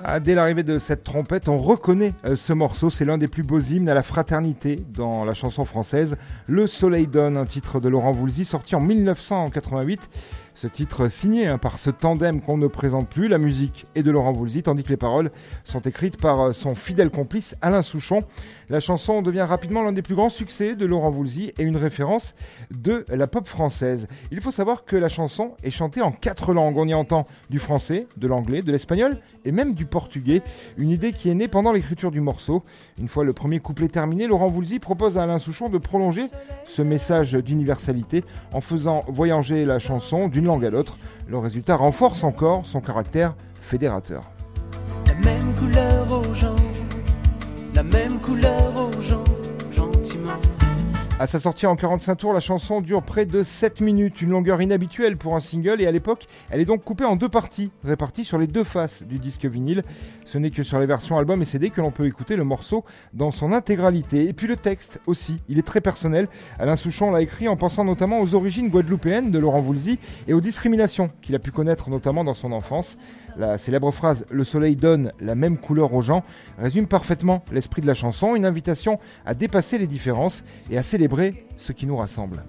Dès l'arrivée de cette trompette, on reconnaît ce morceau. C'est l'un des plus beaux hymnes à la fraternité dans la chanson française. Le Soleil donne, un titre de Laurent Voulzy sorti en 1988. Ce titre signé par ce tandem qu'on ne présente plus, la musique est de Laurent Voulzy, tandis que les paroles sont écrites par son fidèle complice Alain Souchon. La chanson devient rapidement l'un des plus grands succès de Laurent Voulzy et une référence de la pop française. Il faut savoir que la chanson est chantée en 4 langues. On y entend du français, de l'anglais, de l'espagnol et même du portugais. Une idée qui est née pendant l'écriture du morceau. Une fois le premier couplet terminé, Laurent Voulzy propose à Alain Souchon de prolonger ce message d'universalité en faisant voyager la chanson d'une langue à l'autre. Le résultat renforce encore son caractère fédérateur. La même couleur aux gens, la même couleur aux gens, gentiment. À sa sortie en 45 tours, la chanson dure près de 7 minutes, une longueur inhabituelle pour un single, et à l'époque, elle est donc coupée en 2 parties, réparties sur les 2 faces du disque vinyle. Ce n'est que sur les versions album et CD que l'on peut écouter le morceau dans son intégralité. Et puis le texte aussi, il est très personnel. Alain Souchon l'a écrit en pensant notamment aux origines guadeloupéennes de Laurent Voulzy et aux discriminations qu'il a pu connaître notamment dans son enfance. La célèbre phrase « Le soleil donne la même couleur aux gens » résume parfaitement l'esprit de la chanson, une invitation à dépasser les différences et à célébrer ce qui nous rassemble.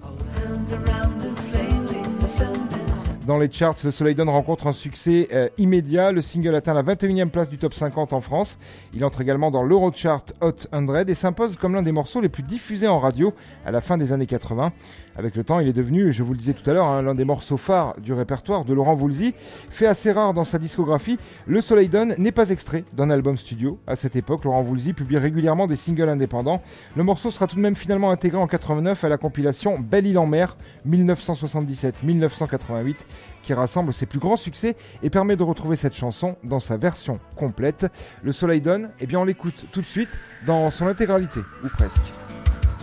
Dans les charts, Le Soleil donne rencontre un succès immédiat. Le single atteint la 21e place du top 50 en France. Il entre également dans l'Eurochart Hot 100 et s'impose comme l'un des morceaux les plus diffusés en radio à la fin des années 80. Avec le temps, il est devenu, je vous le disais tout à l'heure, l'un des morceaux phares du répertoire de Laurent Voulzy. Fait assez rare dans sa discographie, Le Soleil donne n'est pas extrait d'un album studio. À cette époque, Laurent Voulzy publie régulièrement des singles indépendants. Le morceau sera tout de même finalement intégré en 89 à la compilation Belle Île en Mer 1977-1988 qui rassemble ses plus grands succès et permet de retrouver cette chanson dans sa version complète. Le Soleil donne, eh bien on l'écoute tout de suite dans son intégralité, ou presque.